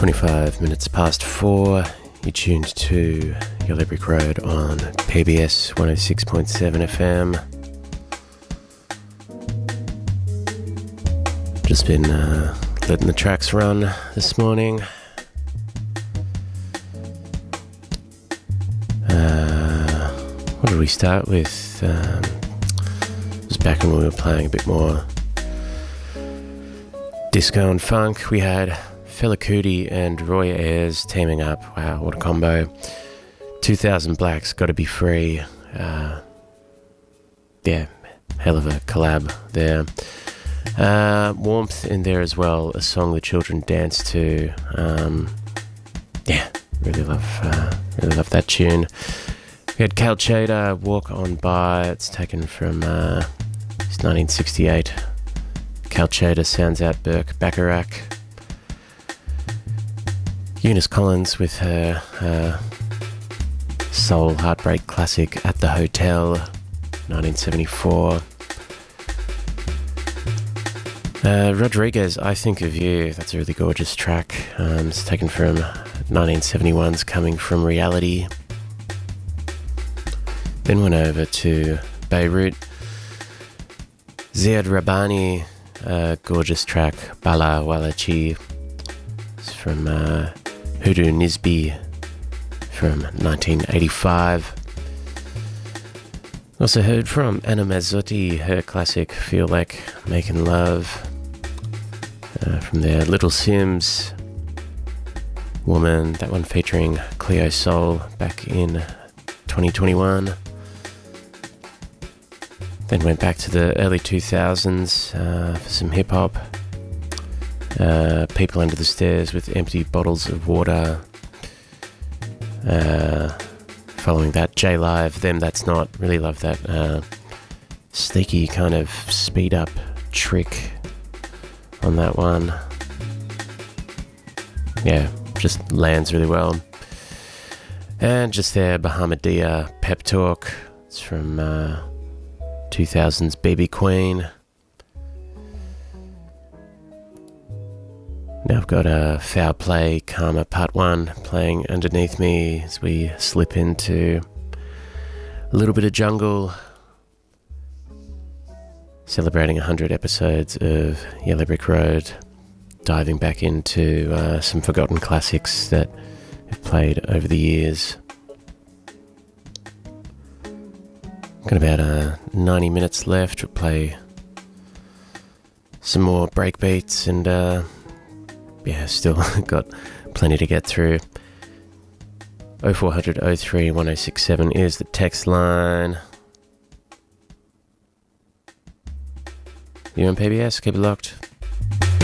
25 minutes past 4. You tuned to Yellow Brick Road on PBS 106.7 FM. Just been letting the tracks run this morning. What did we start with? It was back when we were playing a bit more disco and funk. We had Fela Kuti and Roy Ayers teaming up. Wow, what a combo. 2000 Blacks, Gotta Be Free. Yeah, hell of a collab there. Warmth in there as well, a song the children dance to. Yeah, really love that tune. We had Cal Chader, Walk On By. It's taken from his 1968 Cal Chader Sounds Out Burke Bacharach. Eunice Collins with her soul heartbreak classic At the Hotel, 1974. Rodriguez, I Think of You. That's a really gorgeous track. It's taken from 1971's Coming From Reality. Then went over to Beirut. Ziad Rabbani, gorgeous track, Bala Walachi. It's from Hudu Nisbi from 1985. Also heard from Anna Mazzotti, her classic Feel Like Making Love. From there, Little Sims, Woman, that one featuring Cleo Sol back in 2021. Then went back to the early 2000s for some hip-hop. People Under the Stairs with Empty Bottles of Water. Following that, J-Live, Them That's Not. Really love that sneaky kind of speed-up trick on that one. Yeah, just lands really well. And just there, Bahamadia, Pep Talk. It's from 2000's Baby Queen. Now I've got a Foul Play Karma Part 1 playing underneath me as we slip into a little bit of jungle, celebrating 100 episodes of Yellow Brick Road, diving back into some forgotten classics that have played over the years. Got about 90 minutes left. We'll play some more breakbeats and yeah, still got plenty to get through. 0400 03 1067 is the text line. You on PBS? Keep it locked.